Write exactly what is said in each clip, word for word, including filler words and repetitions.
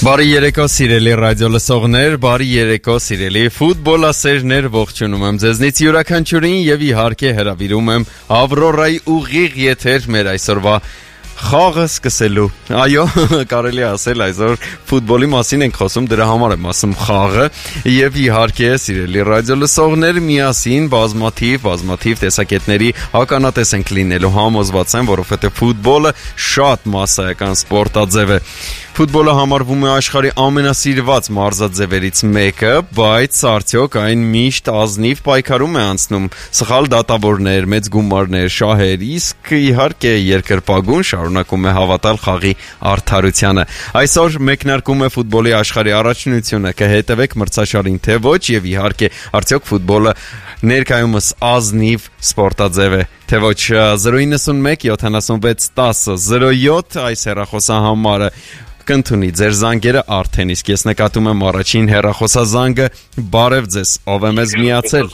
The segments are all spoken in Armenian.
Բարի երեկո սիրելի ռադիո լսողներ, բարի երեկո սիրելի ֆուտբոլասերներ, ողջունում եմ ձեզնից յուրաքանչյուրին եւ իհարկե հրավիրում եմ Ավրորայի ուղիղ եթեր մեր այսօրվա խաղը սկսելու։ Այո, կարելի է ասել այսօր ֆուտբոլի մասին ենք խոսում, դրա համար եմ ասում խաղը, եւ իհարկե սիրելի ռադիո լսողներ, միասին բազմաթիվ, բազմաթիվ տեսակետների ականատես ենք լինելու, համոզված եմ, որովհետեւ ֆուտբոլը շատ մասսայական սպորտաձև է։ Ֆուտբոլը համարվում է աշխարհի ամենասիրված մարզաձևերից մեկը, բայց արդյոք այն միշտ ազնիվ պայքարում է անցնում սխալ դատավորներ, մեծ գումարներ, շահեր, իսկ իհարկե երկրպագուն շարունակում է հավատալ խաղի արդարությանը։ Այսօր մեկնարկում է ֆուտբոլի աշխարհի առաջնությունը, կհետևեք մրցաշարին թե ոչ, եւ իհարկե արդյոք ֆուտբոլը ներկայումս ազնիվ սպորտաձև է թե ոչ։ Zero nine one seven seven one zero zero seven այս հեռախոսահամարը կընդունի ձեր զանգերը արդեն, իսկ ես նկատում եմ առաջին հեռախոսազանգը։ Բարև ձեզ, ով է մեզ միացել։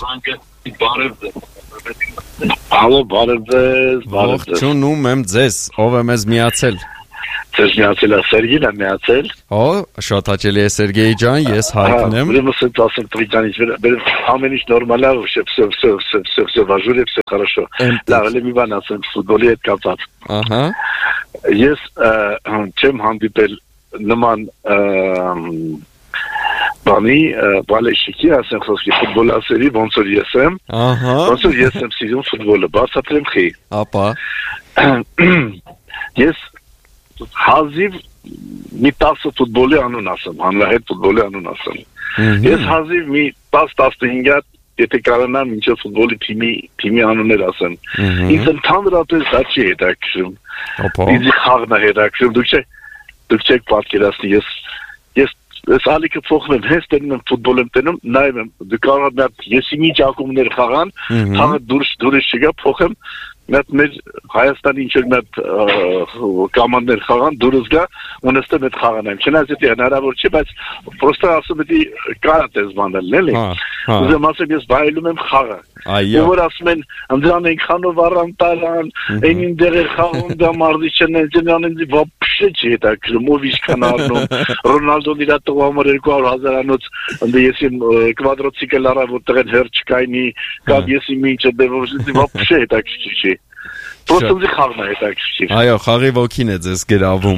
Ալո, բարև ձեզ, բարև ձեզ։ Ողջունում եմ ձեզ, ով է մեզ միացել։ Ձեզ միացել է Սերգեյն, է միացել։ Օ, շատ հաճելի է Սերգեյ ջան, ես Հայկն եմ։ Ուրեմն ասած ասեմ Տրիկանից, ամեն ինչ նորմալ է, всё всё всё всё всё важно, всё хорошо։ Լավ, էլ մի բան ասեմ ֆուտբոլի հետ կապված։ Ահա։ Ես չեմ հանդիպել նման բանի բալեշիկի, ասենք խոսքի ֆուտբոլասերի, ոնց որ ես եմ, ոնց որ ես եմ սիրում ֆուտբոլը, բացատրեմ խի։ Ապա ես հազիվ մի տասը ֆուտբոլի անուն ասեմ, հանրահայտ ֆուտբոլի անուն ասեմ։ Ես հազիվ մի տասը տասնհինգ եթե կարողանամ մինչև ֆուտբոլի թիմի թիմի անուններ ասեմ։ Ինձ ընդհանրապես դա չի հետաքրքրում։ Ինձ խաղն է հետաքրքրում, դուք չեք դուք չեք պատկերացնի, ես ես ես ալիքը փոխում եմ, հենց տենում եմ ֆուտբոլ եմ տենում, նայում եմ, դու կարող ես եսիմի ճակումներ խաղան, խաղը դուրս դուրս չգա, փոխեմ Մեծ մեր Հայաստանի ինչ-որ մեծ կամաններ խաղան, դուրս գա, ունեստեմ այդ խաղանայմ։ Չնայած դա հնարավոր չի, բայց պրոստը ասում եմ կարատես բանել, էլի։ Ուզում ասեմ ես վայելում եմ խաղը։ Ու որ ասում են, անդրան ենք խանով առան տարան, այնին դեր է խաղում դա մարզիչն են, դրանն ինձ вообще չի հետաքրում, ով ինչքան առնում։ Ռոնալդոն իր տղու համար երկու հարյուր հազարանոց ընդ եսին կվադրոցիկլ առա, որտեղ են հերթ չկայնի, կամ եսի ինչը դեվով вообще հետաքրքիր չի։ Просто դի խաղն է հետաքրքիր։ Այո, խաղի ոգին է ձեզ գրավում։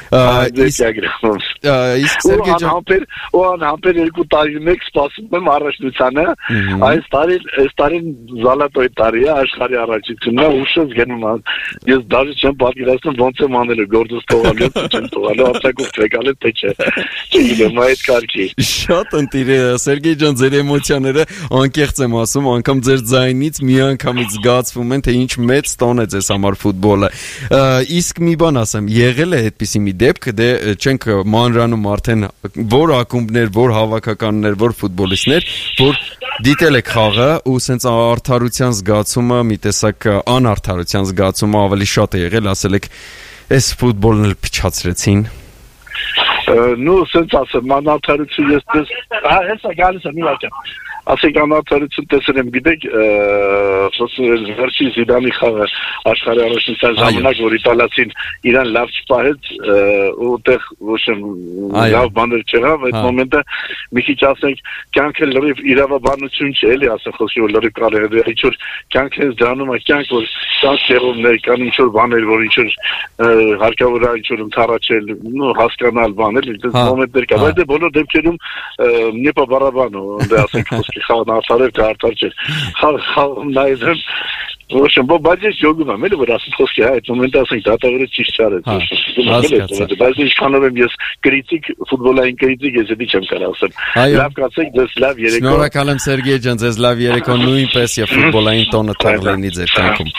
Իսկ Սերգեյ ջան, ու անհամբեր երկու տարի մեկ սպասում եմ առաջնությանը, այս տարի այս տարին զալատոյ տարի է, աշխարհի առաջնությունն է, ուշս գնում եմ։ Ես դաժե չեմ պատկերացնում ոնց եմ անելու, գործս թողալու, չեմ թողալու, ապտակով տրեկալը թե չէ։ Չգիտեմ, այդ կարգի։ Շատ ընտիր է, Սերգեյ ջան, ձեր էմոցիաները անկեղծ եմ ասում, անգամ ձեր ձայնից միանգամից զգացվում են, թե ինչ մեծ տոն է ձեզ համար ֆուտբոլը։ Իսկ մի բան ասեմ, եղել է այդպիսի մի դեպք, դե չենք մանրանում արդեն որ ակումբներ, որ հավաքականներ, որ ֆուտբոլիստներ, որ դիտել եք խաղը ու սենց արդարության զգացումը, մի տեսակ անարդարության զգացումը ավելի շատ է եղել, ասել եք, այս ֆուտբոլն էլ փչացրեցին։ Նու սենց ասեմ, անարդարություն ես դες, հա, հեսա գալիս է, մի վարքան։ Ասենք անարդարություն տեսել եմ, գիտեք, վերջի Զիդանի խաղը աշխարհի առաջնության ժամանակ, որ իտալացին իրան լավ չպահեց, ուտեղ ոչ եմ լավ բաներ չեղավ, այդ մոմենտը մի քիչ ասենք, կյանքը լրիվ իրավաբանություն չէ, էլի ասենք խոսքի, որ լրիվ կարելի է ինչ-որ կյանքը հենց դրանում է կյանք, որ կան շեղումներ, կան ինչ-որ բաներ, որ ինչ-որ հարկավոր է ինչ-որ ընդառաջել, հասկանալ բաներ, այդ մոմենտներ կա, բայց բոլոր դեպքերում мне по барабану, դե ասենք խոսքի խաղն արդար է, արդար չէ։ Խաղ նայեմ, ոչ եմ, բայց ես յոգում եմ, էլի որ ասում խոսքի, հա, այդ մոմենտը ասենք դատավորը ճիշտ չարեց։ Բայց ինչքանով եմ ես կրիտիկ, ֆուտբոլային կրիտիկ, ես էդի չեմ կարող ասեմ։ Լավ կացեք, ձեզ լավ երեկո։ Շնորհակալ եմ Սերգեյ ջան, ձեզ լավ երեկո, նույնպես եւ ֆուտբոլային տոնը թող լինի ձեր կյանքում։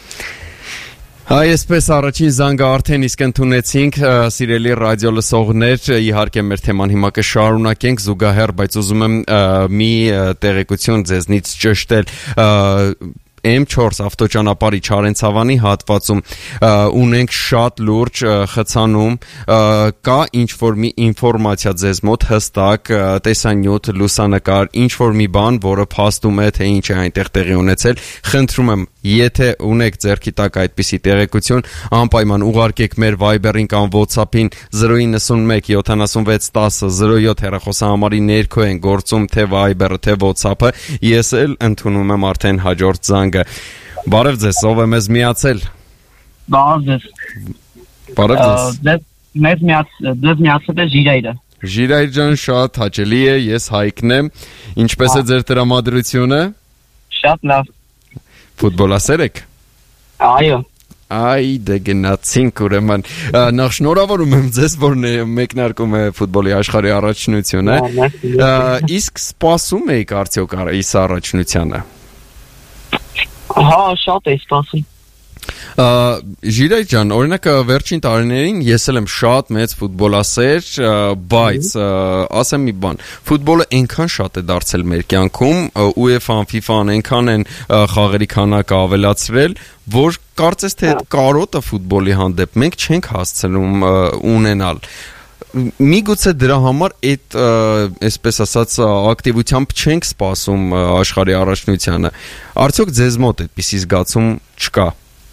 Այսպես առաջին զանգը արդեն իսկ ընդունեցինք, սիրելի ռադիո լսողներ, իհարկե մեր թեման հիմա կշարունակենք զուգահեռ, բայց ուզում եմ մի տեղեկություն ձեզնից ճշտել։ M four ավտոճանապարհի Չարենցավանի հատվածում ունենք շատ լուրջ խցանում, կա ինչ-որ մի ինֆորմացիա ձեզ մոտ հստակ, տեսանյութ, լուսանկար, ինչ-որ մի բան, որը փաստում է, թե ինչ է այնտեղ տեղի ունեցել, խնդրում եմ Եթե ունեք ձեռքի տակ այդպիսի տեղեկություն, անպայման ուղարկեք մեր Viber-ին կամ WhatsApp-ին zero nine one seventy-six ten zero seven հեռախոսահամարի ներքո են գործում թե Viber-ը, թե WhatsApp-ը, ես էլ ընդունում եմ արդեն հաջորդ զանգը։ Բարև ձեզ, ով է մեզ միացել։ Բարև ձեզ։ Բարև ձեզ։ Մեզ միացել է Ժիրայրը։ Ժիրայր ջան, շատ հաճելի է, ես Հայկն եմ։ Ինչպես է ձեր տրամադրությունը։ Շատ լավ։ Ֆուտբոլասեր եք։ Այո։ Այ դե գնացինք ուրեմն։ Նախ շնորհավորում եմ ձեզ, որ մեկնարկում է ֆուտբոլի աշխարհի առաջնությունը։ Իսկ սպասում եք արդյոք այս առաջնությանը։ Հա, շատ է սպասում։ Ժիրայր ջան, օրինակ վերջին տարիներին ես էլ եմ շատ մեծ ֆուտբոլասեր, բայց ասեմ մի բան, ֆուտբոլը այնքան շատ է դարձել մեր կյանքում, UEFA-ն, FIFA-ն այնքան են խաղերի քանակը ավելացրել, որ կարծես թե այդ կարոտը ֆուտբոլի հանդեպ մենք չենք հասցնում ունենալ։ Միգուցե դրա համար այդ, այսպես ասած, ակտիվությամբ չենք սպասում աշխարհի առաջնությանը։ Արդյոք ձեզ մոտ այդպիսի զգացում չկա։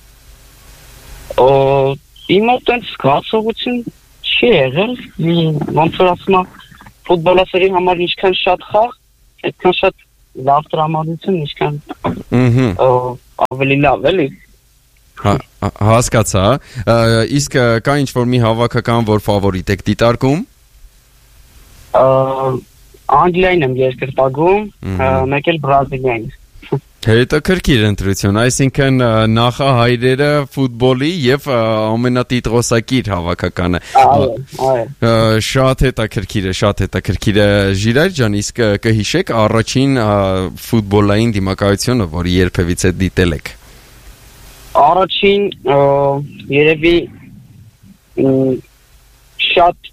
Իմ մոտ այն զգացողություն չի եղել, ոնց որ ասում եմ, ֆուտբոլասերի համար ինչքան շատ խաղ, այդքան շատ լավ տրամադրություն, ինչքան ավելի լավ, էլի։ Հասկացա, իսկ կա ինչ-որ մի հավաքական, որ ֆավորիտ եք դիտարկում։ Անգլիային եմ երկրպագում, մեկ էլ Բրազիլիային։ Հետաքրքիր ընտրություն, այսինքն նախահայրերը ֆուտբոլի եւ ամենատիտրոսակիր հավաքականը։ Շատ հետաքրքիր է, շատ հետաքրքիր է։ Ժիրայր ջան, իսկ կհիշեք առաջին ֆուտբոլային դիմակայությունը, որը երբևիցե դիտել եք։ Առաջին երևի շատ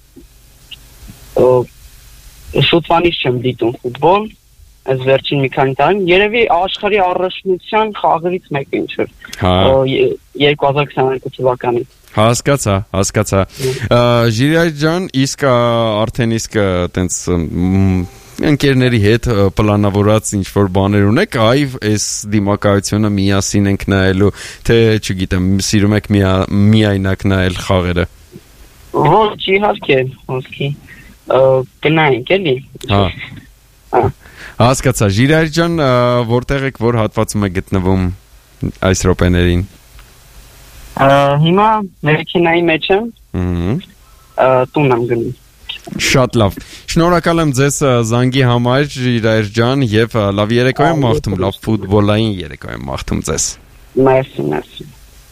շուտվանից չեմ դիտում ֆուտբոլ, այս վերջին մի քանի տարին, երևի աշխարհի առաջնության խաղերից մեկը ինչ որ երկու հազար քսաներկու թվականին։ Հասկացա, հասկացա։ Ժիրայր ջան, իսկ արդեն իսկ տենց ընկերների հետ պլանավորած ինչ-որ բաներ ունեք, այ այս դիմակայությունը միասին ենք նայելու, թե չգիտեմ, սիրում եք միայնակ նայել խաղերը։ Ոչ, իհարկե, ոսկի գնայինք էլի։ Հա։ Հասկացա, Ժիրայր ջան, որտեղ եք, որ հատվածում եք գտնվում այս րոպեներին։ Հիմա մեքենայի մեջ եմ։ Տուն եմ գնում։ Շատ լավ։ Շնորհակալ եմ ձեզ զանգի համար, Ժիրայր ջան, եւ լավ երեկո եմ մաղթում, լավ ֆուտբոլային երեկո եմ մաղթում ձեզ։ Մերսի, մերսի։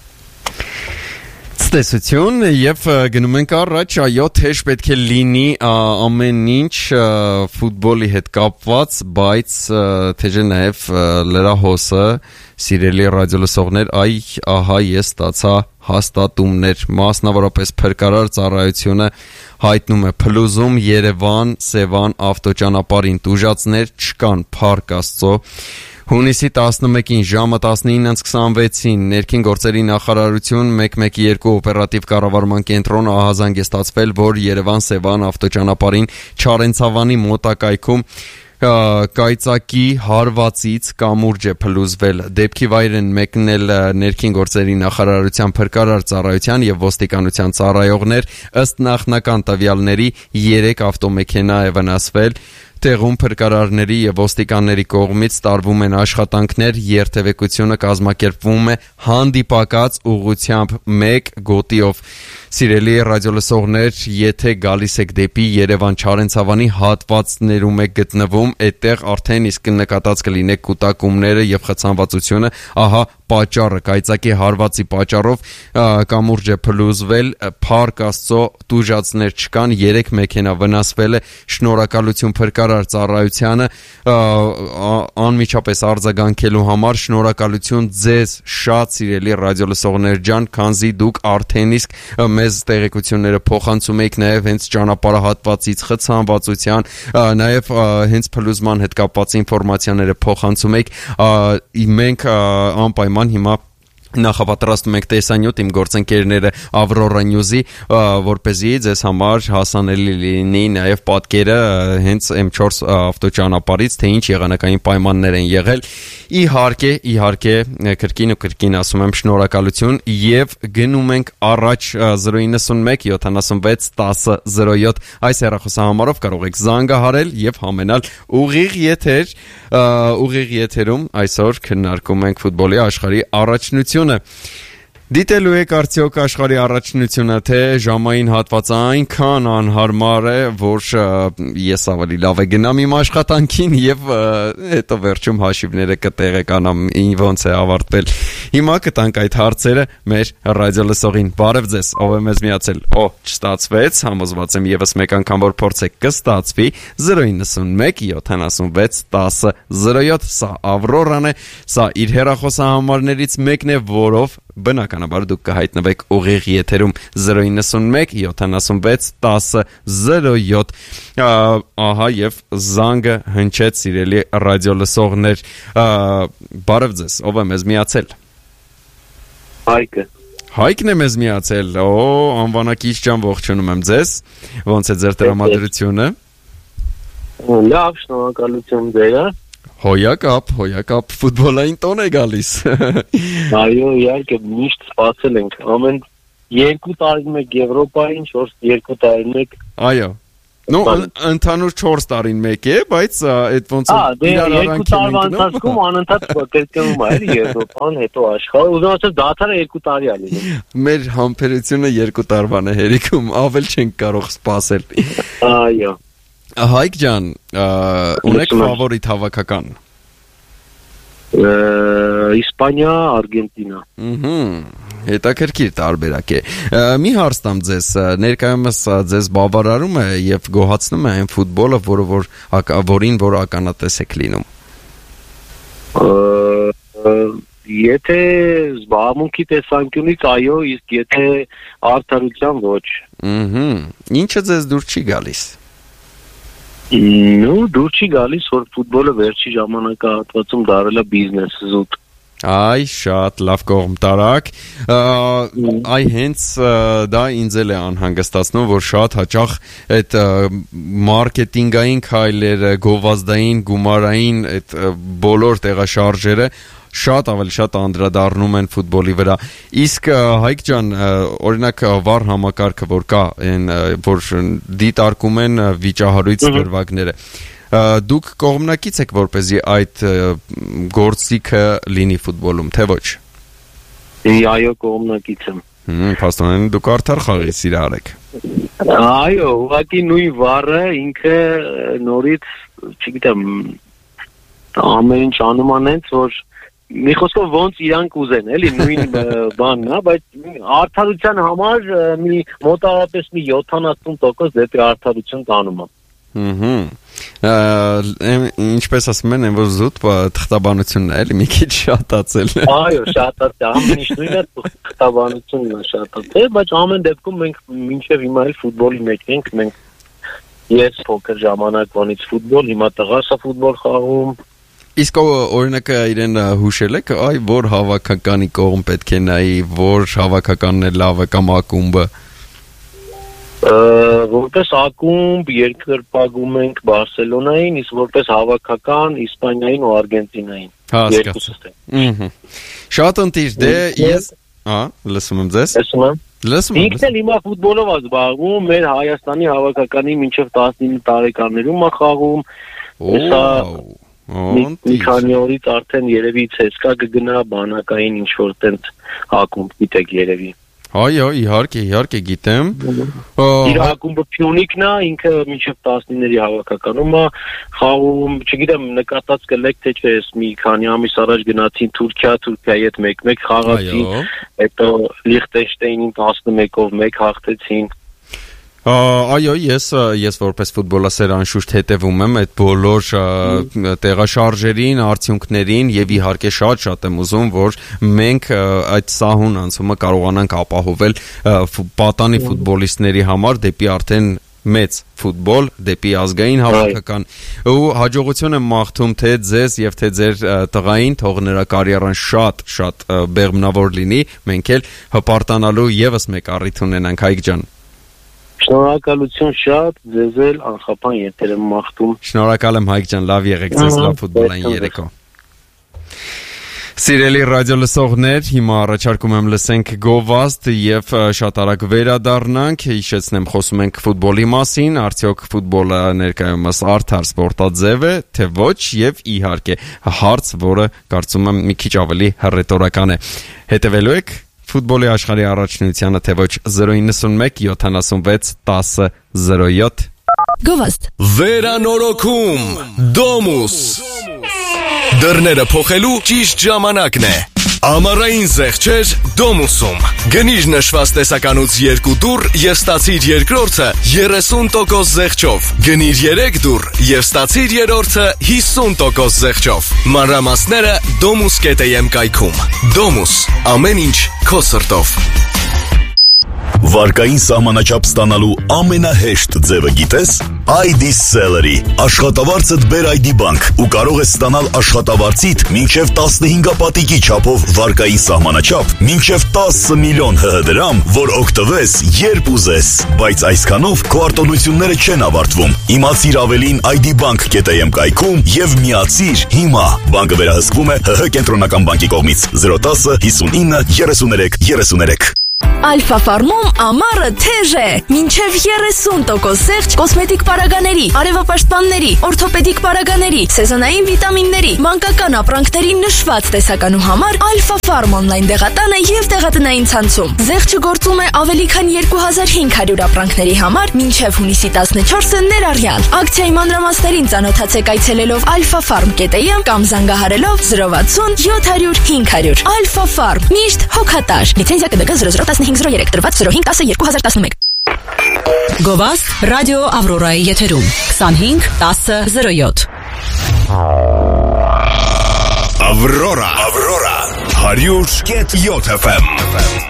Տեսություն եւ գնում ենք առաջ, այո, թեժ պետք է լինի ամեն ինչ ֆուտբոլի հետ կապված, բայց թեժ է նաեւ լրահոսը, սիրելի ռադիոլսողներ, այ ահա ես ստացա հաստատումներ, մասնավորապես փրկարար ծառայությունը հայտնում է Փլուզում Երևան Սևան ավտոճանապարհին տուժածներ չկան, փառք Աստծո։ Հունիսի տասնմեկին ժամը տասնինը քսանվեցին ներքին գործերի նախարարություն մեկ մեկ երկու օպերատիվ կառավարման կենտրոնը ահազանգ է ստացվել, որ Երևան-Սևան ավտոճանապարհին Չարենցավանի մոտակայքում կայծակի հարվածից կամուրջ է փլուզվել։ Դեպքի վայր են մեկնել ներքին գործերի նախարարության փրկարար ծառայության եւ ոստիկանության ծառայողներ, ըստ նախնական տվյալների երեք ավտոմեքենա է վնասվել։ Տեղում փրկարարների եւ ոստիկանների կողմից տարվում են աշխատանքներ, երթևեկությունը կազմակերպվում է հանդիպակաց ուղղությամբ մեկ գոտիով։ Սիրելի ռադիոլսողներ, եթե գալիս եք դեպի Երևան-Չարենցավանի հատվածներում եք գտնվում, այդտեղ արդեն իսկ նկատած կլինեք կուտակումները եւ խցանվածությունը, ահա պատճառը, կայծակի հարվածի պատճառով կամուրջ է փլուզվել, փառք Աստծո, տուժածներ չկան, երեք մեքենա վնասվել է, շնորհակալություն փրկարար ծառայությանը անմիջապես արձագանքելու համար, շնորհակալություն ձեզ շատ սիրելի ռադիոլսողներ ջան, քանզի դուք արդեն իսկ մեզ տեղեկությունները փոխանցում եք նաև հենց ճանապարհահատվածից խցանվածության, նաև հենց փլուզման հետ կապված ինֆորմացիաները փոխանցում եք, մենք անպայման հիմա նախապատրաստում ենք տեսանյութ իմ գործընկերները Aurora News-ի, որպեսզի ձեզ համար հասանելի լինի նաև պատկերը հենց էմ չորս ավտոճանապարհից, թե ինչ եղանակային պայմաններ են եղել։ Իհարկե, իհարկե, կրկին ու կրկին ասում եմ շնորհակալություն եւ գնում ենք առաջ զրո նինը մեկ յոթանասունվեց տասը զրո յոթ այս հեռախոսահամարով կարող եք զանգահարել եւ համենալ ուղիղ եթեր, ուղիղ եթերում այսօր քննարկում ենք ֆուտբոլի աշխարհի առաջնությունը։ Դիտելու եք արդյոք աշխարհի առաջնությունը, թե ժամային հատվածը այնքան անհարմար է, որ ես ավելի լավ է գնամ իմ աշխատանքին եւ հետո վերջում հաշիվները կտեղեկանամ ոնց է ավարտվել։ Հիմա կտանք այդ հարցերը մեր ռադիոլսողին։ Բարև ձեզ, ով է մեզ միացել։ Օ, չստացվեց, համոզված եմ եւս մեկ անգամ որ փորձեք կստացվի։ զրո նինը մեկ յոթանասունվեց տասը զրո յոթ Սա Aurora-ն է, սա իր հեռախոսահամարներից մեկն է, որով բնականաբար դուք կհայտնվեք ուղիղ եթերում զրո նինը մեկ յոթանասունվեց տասը զրո յոթ Ահա եւ զանգը հնչեց, սիրելի ռադիոլսողներ։ Բարև ձեզ, ով է մեզ միացել։ Հայկը։ Հայկն է մեզ միացել։ Օ, անվանակիչ ջան, ողջունում եմ ձեզ։ Ոնց է ձեր տրամադրությունը։ Լավ, շնորհակալություն ձեզ։ Հոյակապ, հոյակապ, ֆուտբոլային տոն է գալիս։ Այո, իհարկե, միշտ սպասել ենք։ Ամեն երկու տարին մեկ Եվրոպային, չորս երկու տարին մեկ։ Այո։ Ну, ընդհանուր չորս տարին մեկ է, բայց այդ ոնց է իրար արանք երկու տարվա ընթացքում անընդհատ կրկնում է Եվրոպան, հետո աշխարհը, ուզում ասել դադարը երկու տարի է լինում։ Մեր համբերությունը երկու տարվան է հերիքում, ավել չենք կարող սպասել։ Այո։ Հայկ ջան, ունեք ֆավորիտ հավաքական։ Իսպանիա, Արգենտինա։ Ահա, հետաքրքիր տարբերակ է։ Մի հարց տամ ձեզ, ներկայումս ձեզ բավարարում է եւ գոհացնում է այն ֆուտբոլը, որը որ որին որ ականատես եք լինում։ Եթե զբաղմունքի տեսանկյունից այո, իսկ եթե արդարության ոչ։ Ահա, ինչը ձեզ դուր չի գալիս։ Նու դուր չի գալիս, որ ֆուտբոլը վերջի ժամանակահատվածում դարել է բիզնես զուտ։ Այ շատ լավ կողմ տարակ։ Այ հենց դա ինձ էլ է անհանգստացնում, որ շատ հաճախ այդ մարքեթինգային քայլերը, գովազդային, գումարային այդ բոլոր տեղաշարժերը շատ ավելի շատ անդրադառնում են ֆուտբոլի վրա։ Իսկ Հայկ ջան, օրինակ վար համակարգը որ կա, որ դիտարկում են վիճահարույց դրվագները, դուք կողմնակից եք որպեսզի այդ գործիքը լինի ֆուտբոլում, թե ոչ։ Այո, կողմնակից եմ։ Փաստորեն դուք արդար խաղից իրար եք։ Այո, ուղղակի նույն վառը ինքը նորից, չգիտեմ, ամեն ինչ անում անենց, որ մի խոսքով ոնց իրանք ուզեն, էլի նույն բանն է, բայց արդարության համար մի մոտավորապես մի յոթանասուն տոկոս դեպի արդարություն տանում է։ Ահա։ Ինչպես ասում են, որ զուտ թղթաբանությունն է, էլի մի քիչ շատացել։ Այո, շատացել, ամեն ինչ նույնն է, թղթաբանությունն է շատացել, բայց ամեն դեպքում մենք մինչև հիմա էլ ֆուտբոլի մեջ ենք, մենք ես փոքր ժամանակվանից ֆուտբոլ, հիմա տղասա ֆուտբոլ խաղում։ Իսկ օրինակ իրեն հուշել եք, այ որ հավաքականի կողմ պետք է նայի, որ հավաքականն է լավը կամ ակումբը։ Որպես ակումբ երկրպագում ենք Բարսելոնային, իսկ որպես հավաքական Իսպանիային ու Արգենտինային։ Հասկացա։ Ահա։ Շատ ընտիր, դե ես, ահա, լսում եմ ձեզ։ Լսում եմ։ Լսում եմ։ Ինքն էլ հիմա ֆուտբոլով է զբաղվում, մեր Հայաստանի հավաքականի մինչև տասնինը տարեկաններում է խաղում։ Օ, մի քանի օրից արդեն երևի ցեսկա կգնա բանակային ինչ-որ տենց ակումբ, գիտեք երևի։ Այո, իհարկե, իհարկե գիտեմ։ Իր ակումբը Փյունիկն է, ինքը մինչև տասնինների հավաքականում է խաղում, չգիտեմ, նկատած կլեք թե չէ, մի քանի ամիս առաջ գնացին Թուրքիա, Թուրքիայի հետ մեկ-մեկ խաղացին, հետո Լիխտենշտեյնին տասնմեկով մեկ հաղթեցին։ Այո, ես ես որպես ֆուտբոլասեր անշուշտ հետևում եմ այդ բոլոր տեղաշարժերին, արդյունքներին եւ իհարկե շատ-շատ եմ ուզում, որ մենք այդ սահուն անցումը կարողանանք ապահովել պատանի ֆուտբոլիստների համար դեպի արդեն մեծ ֆուտբոլ դեպի ազգային հավաքական ու հաջողություն եմ մաղթում թե ձեզ եւ թե ձեր տղային թող նրա կարիերան շատ շատ բեղմնավոր լինի, մենք էլ հպարտանալու եւս մեկ առիթ ունենանք, Հայկ ջան։ Շնորհակալություն շատ, ձեզ էլ անխափան եթեր եմ մաղթում։ Շնորհակալ եմ, Հայկ ջան, լավ եղեք, ձեզ լավ ֆուտբոլային երեկո։ Սիրելի ռադիո լսողներ, հիմա առաջարկում եմ լսենք գովազդ եւ շատ արագ վերադառնանք, հիշեցնեմ խոսում ենք ֆուտբոլի մասին, արդյոք ֆուտբոլը ներկայումս արդար սպորտաձև է, թե ոչ, եւ իհարկե հարց, որը կարծում եմ մի քիչ ավելի հռետորական է։ Հետևելու եք ֆուտբոլի աշխարհի առաջնությանը, թե ոչ zero nine one seven seven one zero zero seven Գովազդ Վերանորոգում Դոմուս Դռները փոխելու ճիշտ ժամանակն է Ամառային զեղչեր Դոմուսում Գնիր նշված տեսականուց երկու դուռ եւ ստացիր երկրորդը երեսուն տոկոս զեղչով Գնիր երեք դուռ եւ ստացիր երրորդը հիսուն տոկոս զեղչով Մանրամասները domus.am կայքում Դոմուս ամեն ինչ քո սրտով Վարկային սահմանաչափ ստանալու ամենահեշտ ձևը գիտես? այ դի Celery Աշխատավարձդ բեր այ դի բանկ ու կարող ես ստանալ աշխատավարձիդ մինչև տասնհինգապատիկի չափով վարկային սահմանաչափ մինչև տասը միլիոն հ հ դրամ, որ օգտվես երբ ուզես, բայց այսքանով քո արտոնությունները չեն ավարտվում։ Իմացիր ավելին այ դի բանկ.am կայքում եւ միացիր հիմա։ Բանկը վերահսկվում է հ հ կենտրոնական բանկի կողմից zero one zero fifty-nine thirty-three thirty-three Alpha Farm-ում ամառը թեժ է, մինչև երեսուն տոկոս զեղչ կոսմետիկ պարագաների, արևապաշտպանների, օրթոպեդիկ պարագաների, սեզոնային վիտամինների, մանկական ապրանքների նշված տեսականու համար Alpha Farm on-line դեղատանը եւ դեղատնային ցանցում։ Զեղչը գործում է ավելի քան two thousand five hundred ապրանքների համար մինչև հունիսի fourteenը ներառյալ։ Ակցիայի մանրամասներին ծանոթացեք այցելելով alpha farm.am կամ զանգահարելով zero six zero seven zero zero five hundred Alpha Farm միշտ հոգատար։ Լիցենզիա կդկը zero zero one five zero three տրված zero five ten twenty eleven Գովազդ ռադիո Ավրորայի եթերում twenty-five ten zero seven Ավրորա Ավրորա one hundred seven F M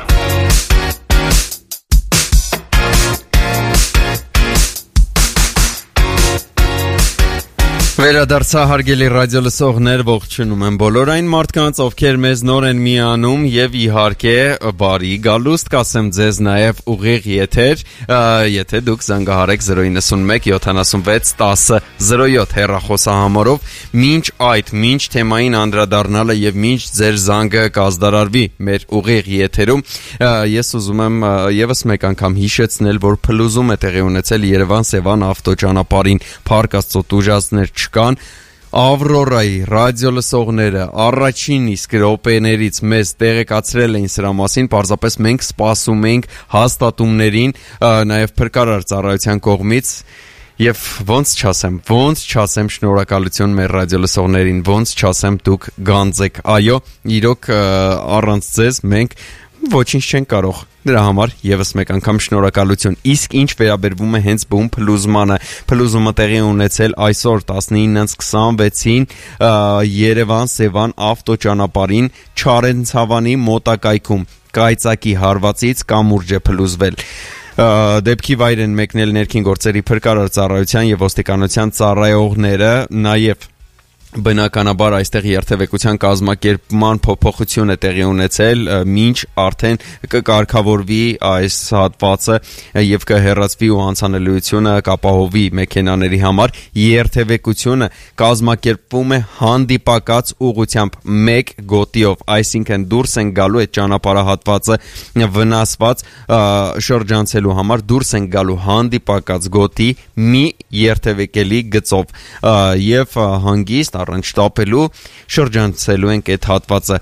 Վերադարձա հարգելի ռադիո լսողներ, ողջունում եմ բոլոր այն մարդկանց, ովքեր մեզ նոր են միանում եւ իհարկե բարի գալուստ կասեմ ձեզ նաեւ ուղիղ եթեր, եթե դուք զանգահարեք zero nine one seven seven ten zero seven հեռախոսահամարով, մինչ այդ, մինչ թեմային անդրադառնալը եւ մինչ ձեր զանգը կազդարարվի մեր ուղիղ եթերում, ես ուզում եմ եւս մեկ անգամ հիշեցնել, որ փլուզում է տեղի ունեցել Երևան-Սևան ավտոճանապարհին, Փառք Աստծո տուժածներ կան Ավրորայի ռադիո լսողները առաջին իսկ րոպեներից մեզ տեղեկացրել էին սրա մասին, պարզապես մենք սպասում ենք հաստատումներին, նաև փրկարար ծառայության կողմից եւ ոնց չասեմ, ոնց չասեմ շնորհակալություն մեր ռադիո լսողներին, ոնց չասեմ դուք գանձ եք, այո, իրոք առանց ձեզ մենք ոչինչ չեն կարող դրա համար եւս մեկ անգամ շնորհակալություն իսկ ինչ վերաբերվում է հենց բում փլուզմանը փլուզումը տեղի ունեցել այսօր nineteen twenty-six-ին Երևան-Սևան ավտոճանապարհին Չարենցավանի մոտակայքում կայծակի հարվածից կամուրջ է փլուզվել դեպքի վայր են մեկնել ներքին գործերի փրկարար ծառայության եւ ոստիկանության ծառայողները նաեւ բնականաբար այստեղ երթևեկության կազմակերպման փոփոխություն է տեղի ունեցել, մինչ արդեն կկարգավորվի այս հատվածը եւ կհեռացվի ու անցանելիությունը կապահովի մեքենաների համար, երթևեկությունը կազմակերպվում է հանդիպակաց ուղղությամբ մեկ գոտիով, այսինքն դուրս են գալու այդ ճանապարհահատվածը վնասված շրջանցելու համար դուրս են գալու հանդիպակաց գոտի մի երթևեկելի գծով եւ հանգիստ առանց շտապելու շրջանցելու ենք այդ հատվածը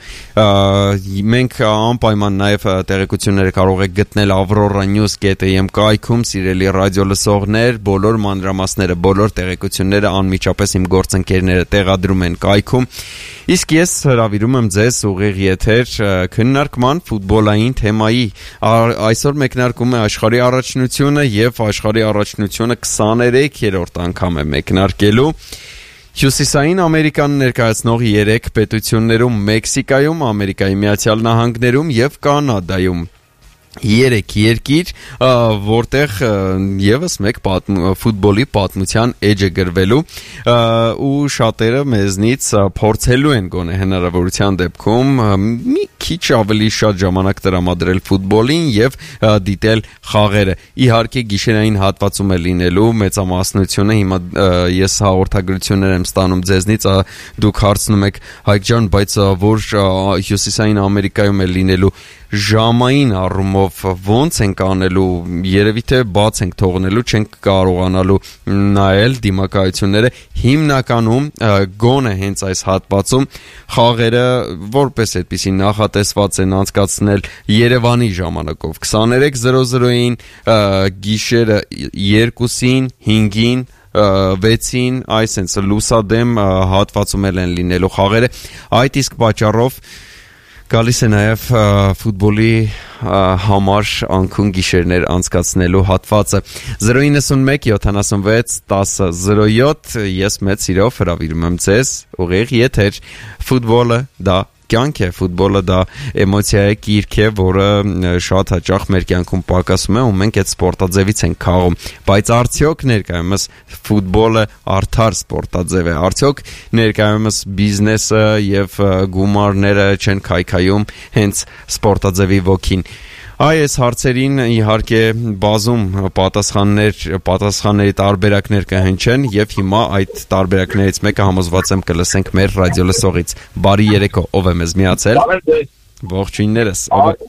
մենք անպայման նաև տեղեկությունները կարող եք գտնել avrora news dot am կայքում սիրելի ռադիո լսողներ բոլոր մանրամասները բոլոր տեղեկությունները անմիջապես իմ գործընկերները տեղադրում են կայքում իսկ ես հրավիրում եմ ձեզ ուղիղ եթեր քննարկման ֆուտբոլային թեմայի այսօր մեկնարկում է աշխարհի առաջնությունը եւ աշխարհի առաջնությունը twenty-third անգամ է մեկնարկելու Հյուսիսային Ամերիկան ներկայացնող երեք պետություններում Մեքսիկայում, Ամերիկայի Միացյալ Նահանգներում եւ Կանադայում երեք երկիր, որտեղ եւս մեկ ֆուտբոլի պատմության էջ է գրվելու ու շատերը մեզնից փորձելու են գոնե հնարավորության դեպքում մի քիչ ավելի շատ ժամանակ տրամադրել ֆուտբոլին եւ դիտել խաղերը։ Իհարկե գիշերային հատվածում է լինելու մեծամասնությունը, հիմա ես հաղորդագրություններ եմ ստանում ձեզնից, դուք հարցնում եք Հայկ ջան, բայց որ Հյուսիսային Ամերիկայում է լինելու ժամային առումով ոնց ենք անելու, երևի թե բաց ենք թողնելու, չենք կարողանալու նայել դիմակայությունները, հիմնականում գոնե հենց այս հատվածում խաղերը որպես այդպիսի նախատեսված են անցկացնել Երևանի ժամանակով twenty-three zero zero-ին, գիշերը երկուսին, հինգին վեցին, այսենց լուսադեմ հատվածում են լինելու խաղերը, այդ իսկ պատճառով գալիս է նաև ֆուտբոլի համար անկուն գիշերներ անցկացնելու հատվածը zero nine one seven seven zero ten zero seven ես մեծ սիրով հրավիրում եմ ձեզ ուղիղ եթեր ֆուտբոլը դա կյանք է, ֆուտբոլը դա էմոցիա է, գիրք է, որը շատ հաճախ մեր կյանքում պակասում է ու մենք այդ սպորտաձևից ենք քաղում, բայց արդյոք ներկայումս ֆուտբոլը արդար սպորտաձև է, արդյոք ներկայումս բիզնեսը եւ գումարները չեն քայքայում հենց սպորտաձևի ոգին։ Այս հարցերին իհարկե բազում պատասխաններ, պատասխանների տարբերակներ կհնչեն եւ հիմա այդ տարբերակներից մեկը համոզված եմ կլսենք մեր ռադիոլսողից։ Բարի երեկո, ով է մեզ միացել։ Ողջույններս։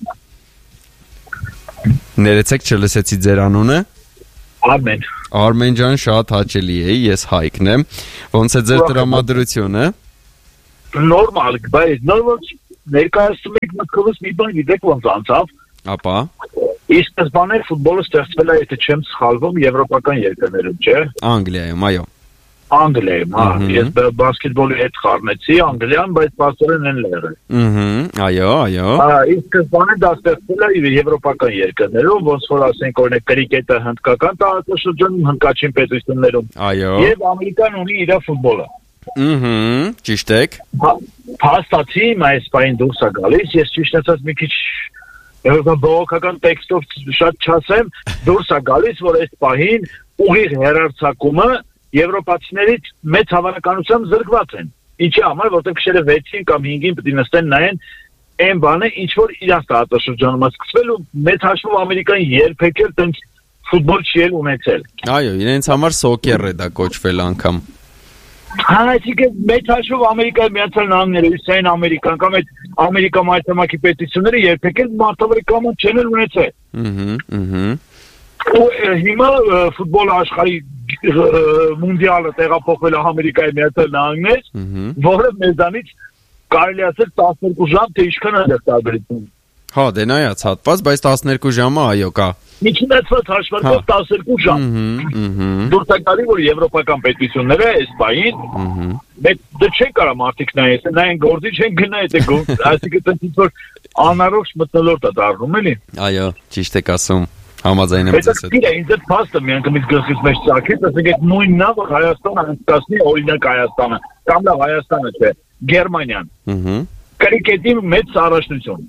Ներեցեք, չլսեցի ձեր անունը։ Արմեն։ Արմեն ջան, շատ հաճելի է, ես Հայկն եմ։ Ոնց է ձեր տրամադրությունը։ Նորմալ, բայց նորմալ ներկայացնում եք մտքովս մի բան գիտեք ոնց անցավ։ Ապա Իսկ սկզբանե ֆուտբոլը ստեղծվել է, եթե չեմ սխալվում, եվրոպական երկրներում, չէ՞։ Անգլիայում, այո։ Անգլիայում, հա, ես բասկետբոլի հետ խառնեցի Անգլիան, բայց պաստորեն են լեղել։ Ահա, այո, այո։ Հա, իսկ սկզբանե դա ստեղծվել է եվրոպական երկրներում, ոնց որ ասենք օրինակ կրիկետը հնդկական տարածաշրջանում, հնդկաչին պետություններում։ Այո։ Եվ Ամերիկան ունի իր ֆուտբոլը։ Ահա, ճիշտ եք։ Փաստացի այս բանին դուրս է գալիս, ես ճիշտ ասած մի քիչ բողոքական տեքստով շատ չասեմ, դուրս է գալիս, որ այս պահին ուղիղ հեռարձակումը եվրոպացիներից մեծ հավանականությամբ զրկված են։ Ինչի համար, որտեղ քշերը վեցին կամ հինգին պետք է նստեն նայեն այն բանը, ինչ որ իրանց տարածաշրջանում է սկսվել ու մեծ հաշվով Ամերիկան երբեք էլ տենց ֆուտբոլ չի էլ ունեցել։ Այո, իրենց համար սոկեր է դա կոչվել անգամ։ Հա, այսինքն մեծ հաշվով Ամերիկայի Միացյալ Նահանգները, Հյուսիսային Ամերիկան կամ այդ Ամերիկա մայրցամաքի պետությունները երբեք էլ մարտավարի կամոն չեն ունեցել։ Ահա, ահա։ Ու հիմա ֆուտբոլ աշխարհի մունդիալը տեղափոխվել է Ամերիկայի Միացյալ Նահանգներ, որը մեզանից կարելի ասել տասներկու ժամ թե ինչքան է տարբերություն։ Հա, դե նայած հատված, բայց տասներկու ժամը այո կա։ Միջնացված հաշվարկով տասներկու ժամ։ Դուրս է գալի, որ եվրոպական պետությունները այս բային դե չեն կարա մարդիկ նայեն, նայեն գործի չեն գնա այդ այսինքն ինչ որ անառողջ մտնոլորտ է դառնում էլի։ Այո, ճիշտ եք ասում։ Համաձայն եմ ձեզ հետ։ Դա ինձ փաստը միանգամից գլխից մեջ ծակեց, ասենք այդ նույնն է, որ Հայաստանը հնկացնի օրինակ Հայաստանը, կամ լավ Հայաստանը չէ, Գերմանիան։ Ահա։ Կրիկետի մեծ առաջնություն։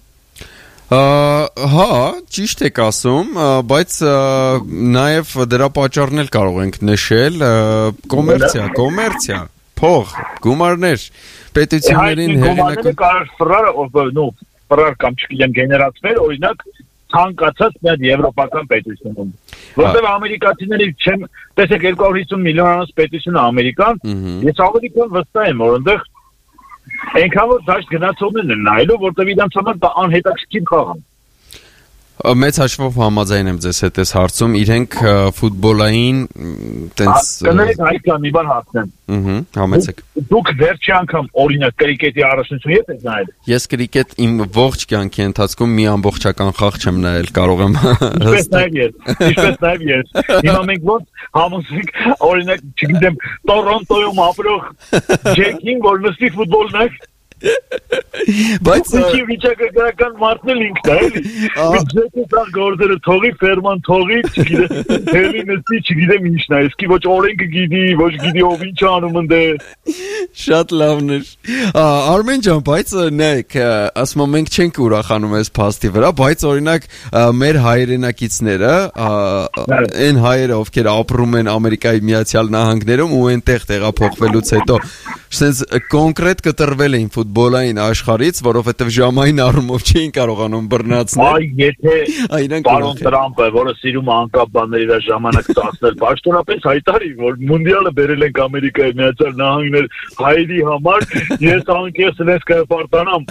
Հա, ճիշտ եք ասում, բայց նաև դրա պատճառն էլ կարող ենք նշել, կոմերցիա, կոմերցիա, փող, գումարներ, պետություններին հեղինակում կարող ֆրար, նո, ֆրար կամ չգիտեմ գեներացնել, օրինակ ցանկացած մի հատ եվրոպական պետությունում։ Որտեղ ամերիկացիների չեմ, տեսեք երկու հարյուր հիսուն միլիոնանոց պետությունը Ամերիկան, ես ավելի քան վստահ եմ, որ այնտեղ այնքան որ դաշտ գնացողներն են նայելու, որտեղ իրանց համար անհետաքրքիր խաղ է։ Մեծ հաշվով համաձայն եմ ձեզ հետ այս հարցում, իրենք ֆուտբոլային տենց կներեք այդքան մի բան հարցնեմ։ Ահա, համեցեք։ Դուք վերջի անգամ օրինակ կրիկետի առաջնություն եք նայել։ Ես կրիկետ իմ ողջ կյանքի ընթացքում մի ամբողջական խաղ չեմ նայել, կարող եմ։ Ինչպես նայել ես։ Ինչպես նայել ես։ Հիմա մենք ոնց համոզենք օրինակ, չգիտեմ, Տորոնտոյում ապրող Ջեքին, որ նստի ֆուտբոլ նայ։ Բայց ինքի վիճակագրական մարդն էլ ինքն է, էլի։ Բյուջետը տան գործերը թողի, ֆերման թողի, չգիտեմ, հելի նստի, չգիտեմ ինչն է, իսկի ոչ օրենքը գիտի, ոչ գիտի ով ինչ անում ընդ է։ Շատ լավն էր։ Արմեն ջան, բայց նայեք, ասում եմ մենք չենք ուրախանում այս փաստի վրա, բայց օրինակ մեր հայրենակիցները, այն հայերը, ովքեր ապրում են Ամերիկայի Միացյալ Նահանգներում ու այնտեղ տեղափոխվելուց հետո, sense կոնկրետ կտրվել էին ֆուտբոլային աշխարհից, որովհետև ժամային առումով չէին կարողանում բռնացնել։ Այ եթե պարոն Տրամպը, որը սիրում է անկապ բաների վրա ժամանակ ծախսել, պաշտոնապես հայտարարի, որ մունդիալը բերել ենք Ամերիկայի Միացյալ Նահանգներ հայերի համար, ես անկես լես կպարտանամ։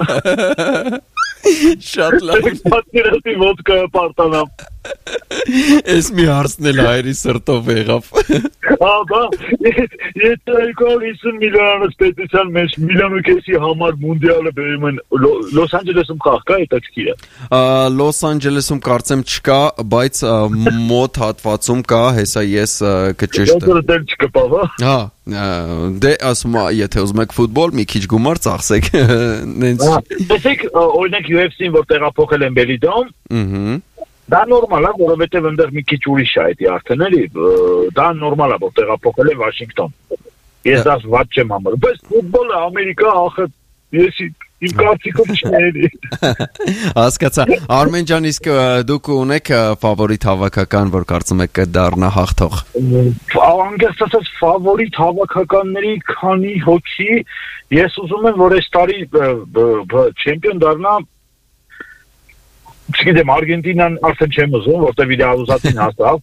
Շատ լավ։ Պատկերացի ոնց կպարտանամ։ Ես մի հարցնել հայերի սրտով եղավ։ Ահա, եթե հիսուն միլիոնից պետության մեջ միլիոն ու կեսի համար մունդիալը բերում են Լոս Անջելեսում խաղ կա, հետաքրքիր է։ Լոս Անջելեսում կարծեմ չկա, բայց մոտ հատվածում կա, հեսա ես կճշտեմ։ Դա դեռ չկպավ, հա։ Հա, դե ասում եմ, եթե ուզում եք ֆուտբոլ, մի քիչ գումար ծախսեք։ Տեսեք, օրինակ յու էֆ սին որ տեղափոխել են Բելիդոմ, ըհը դա նորմալ է, որովհետև այնտեղ մի քիչ ուրիշ է դա արդեն էլի, դա նորմալ է, որ տեղափոխել են Վաշինգտոն։ Ես դա ված չեմ համարում, բայց ֆուտբոլը Ամերիկա, ախր ես իմ կարծիքով չնայելի։ Հասկացա։ Արմեն ջան, իսկ դուք ունեք ֆավորիտ հավաքական, որ կարծում եք կդառնա հաղթող։ Անգամ ասած ֆավորիտ հավաքականների քանի հոգի, ես ուզում եմ, որ այս տարի չեմպիոն դառնա Չգիտեմ, Արգենտինան արդեն չեմ ուզում, որտեղ վիրահուսացին հաստավ։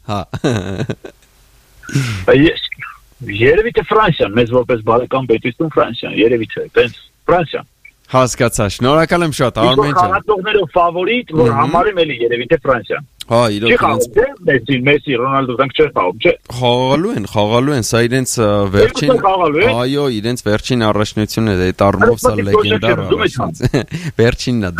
Հա։ Երևի թե Ֆրանսիան, մեզ որպես բարեկամ պետություն Ֆրանսիան, երևի թե, տենց Ֆրանսիան։ Հասկացա, շնորհակալ եմ շատ, Արմեն ջան։ Խաղացողներով ֆավորիտ, որ համարեմ էլի երևի թե Ֆրանսիան։ Հա, իրոք Մեսի, Մեսի, Ռոնալդո դրանք չէ խաղում, չէ։ Խաղալու են, խաղալու են, սա իրենց վերջին, այո, իրենց վերջին առաջնությունն է, այդ առումով սա լեգենդար առաջնություն։ Վերջինն է։